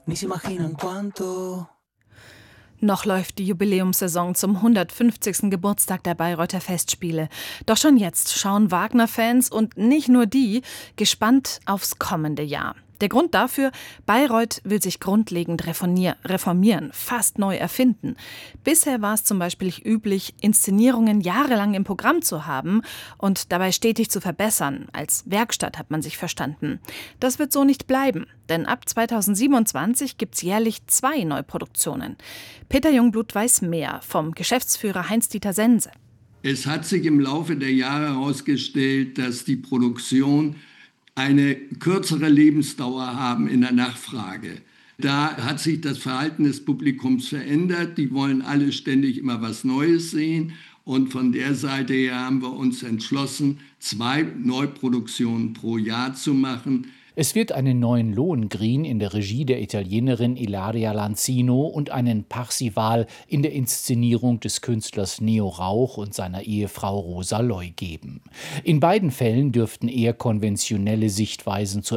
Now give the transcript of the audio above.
ni se imaginan cuánto. Noch läuft die Jubiläumssaison zum 150. Geburtstag der Bayreuther Festspiele. Doch schon jetzt schauen Wagner-Fans und nicht nur die gespannt aufs kommende Jahr. Der Grund dafür: Bayreuth will sich grundlegend reformieren, fast neu erfinden. Bisher war es zum Beispiel üblich, Inszenierungen jahrelang im Programm zu haben und dabei stetig zu verbessern. Als Werkstatt hat man sich verstanden. Das wird so nicht bleiben, denn ab 2027 gibt's jährlich 2 Neuproduktionen. Peter Jungblut weiß mehr vom Geschäftsführer Heinz-Dieter Sense. Es hat sich im Laufe der Jahre herausgestellt, dass die Produktion eine kürzere Lebensdauer haben in der Nachfrage. Da hat sich das Verhalten des Publikums verändert. Die wollen alle ständig immer was Neues sehen. Und von der Seite her haben wir uns entschlossen, 2 Neuproduktionen pro Jahr zu machen. Es wird einen neuen Lohengrin in der Regie der Italienerin Ilaria Lanzino und einen Parsival in der Inszenierung des Künstlers Neo Rauch und seiner Ehefrau Rosa Loy geben. In beiden Fällen dürften eher konventionelle Sichtweisen zur